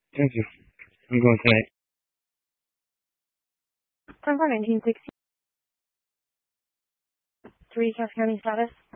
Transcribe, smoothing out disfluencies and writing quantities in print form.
Thank you. I'm going tonight. Time for 1960. 3 Cass County status.